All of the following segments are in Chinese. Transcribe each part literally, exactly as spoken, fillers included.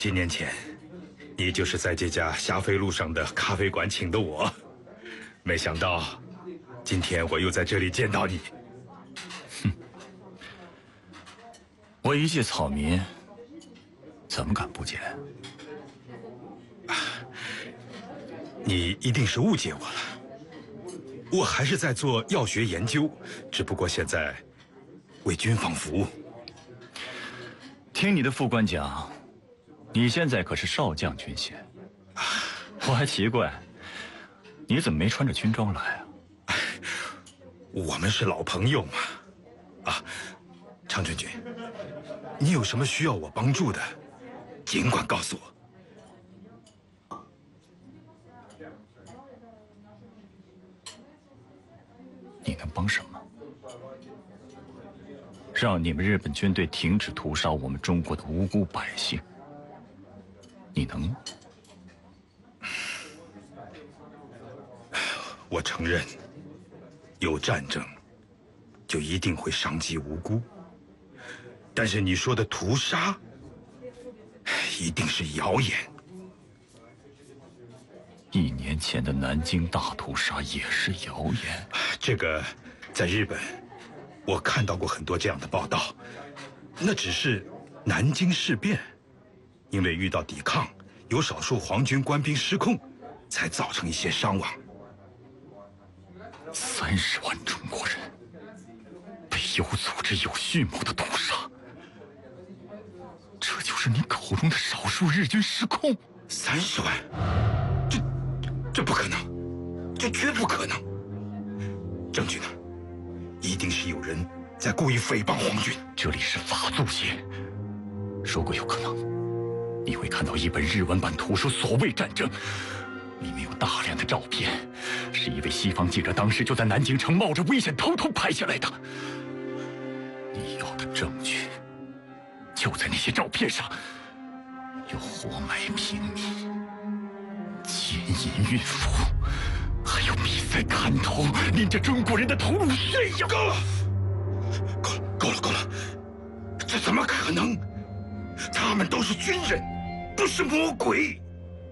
几年前，你就是在这家霞飞路上的咖啡馆请的我，没想到今天我又在这里见到你。 哼，我一介草民，怎么敢不见？ 啊，你一定是误解我了。我还是在做药学研究，只不过现在为军方服务。 听你的副官讲，你现在可是少将军衔，啊，我还奇怪，你怎么没穿着军装来啊？ 我们是老朋友嘛。啊，常春军，你有什么需要我帮助的，尽管告诉我。 你能帮什么？让你们日本军队停止屠杀我们中国的无辜百姓，你能吗？ 我承认，有战争就一定会伤及无辜，但是你说的屠杀一定是谣言。 一年前的南京大屠杀也是谣言。 这个在日本我看到过很多这样的报道，那只是南京事变，因为遇到抵抗，有少数皇军官兵失控，才造成一些伤亡。 三十万中国人被有组织、有蓄谋的屠杀，这就是你口中的少数日军失控？ 三十万？这这不可能，这绝不可能！证据呢？一定是有人在故意诽谤皇军。 这里是法租界，如果有可能，你会看到一本日文版图书《所谓战争》，里面有大量的照片，是一位西方记者当时就在南京城冒着危险偷偷拍下来的。你要的证据就在那些照片上，有活埋平民、奸淫孕妇，还有比赛砍头拎着中国人的头颅炫耀。 够了，够了，够了，够了！这怎么可能？他们都是军人，不是魔鬼。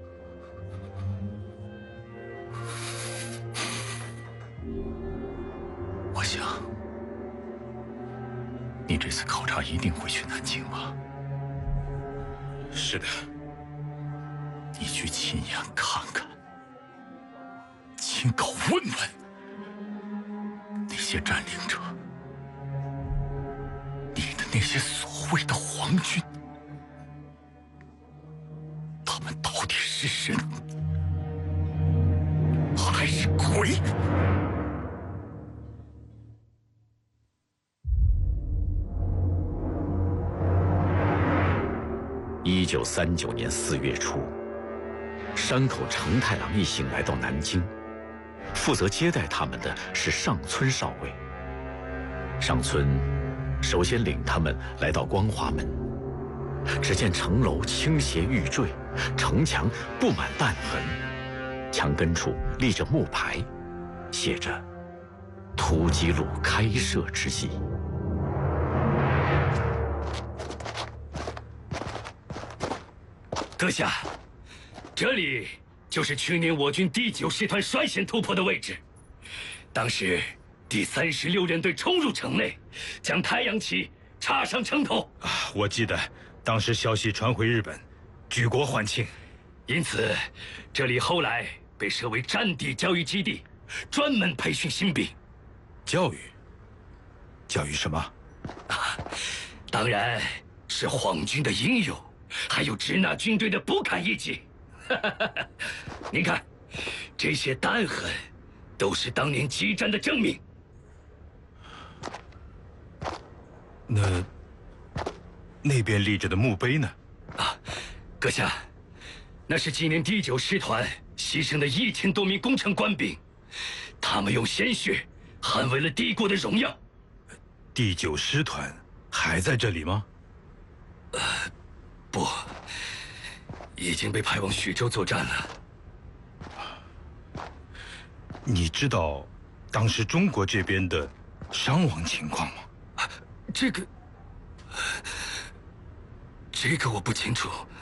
我想，你这次考察一定会去南京吧？ 是的。 你去亲眼看看，亲口问问那些占领者，你的那些所谓的皇军，他们到底是人还是鬼？ 一九三九年四月初，山口承太郎一行来到南京，负责接待他们的是上村少尉。上村首先领他们来到光华门，只见城楼倾斜欲坠，城墙布满弹痕，墙根处立着木牌，写着“突击路开设之际”。 阁下，这里就是去年我军第九师团率先突破的位置。当时第三十六任队冲入城内，将太阳旗插上城头。 啊，我记得当时消息传回日本，举国欢庆。 因此，这里后来被设为战地教育基地，专门培训新兵。 教育？教育什么？ 啊，当然是皇军的英勇。还有支那军队的不堪一击。您看，这些弹痕都是当年激战的证明。 那那边立着的墓碑呢？ 啊，阁下，那是纪念第九师团牺牲的一千多名工程官兵，他们用鲜血捍卫了帝国的荣耀。 第九师团还在这里吗？ 呃。不，已经被派往徐州作战了。 你知道当时中国这边的伤亡情况吗？ 这个，这个我不清楚。